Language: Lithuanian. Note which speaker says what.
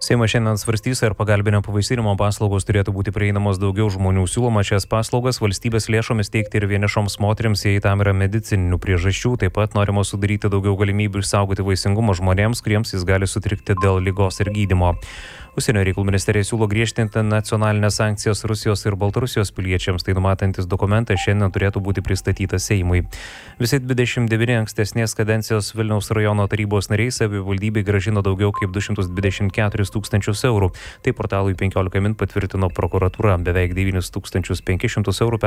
Speaker 1: Seimas šiandien svarstys, ar pagalbinio pavaisinimo paslaugos turėtų būti prieinamos daugiau žmonių. Siūloma šias paslaugas valstybės lėšomis teikti ir vienišoms moterims, jei tam yra medicininių priežasčių. Taip pat norima sudaryti daugiau galimybių išsaugoti vaisingumą žmonėms, kuriems jis gali sutrikti dėl ligos ir gydymo. Užsienio reikalų ministerija siūlo griežtinti nacionalinės sankcijas Rusijos ir Baltarusijos piliečiams. Tai numatantis dokumentas šiandien turėtų būti pristatytas Seimui. Visi 29 ankstesnės kadencijos Vilniaus rajono tarybos nariai savivaldybei grąžino daugiau kaip 224 tūkstančius eurų. Tai portalui 15 min patvirtino prokuratūra. Beveik 9 500 eurų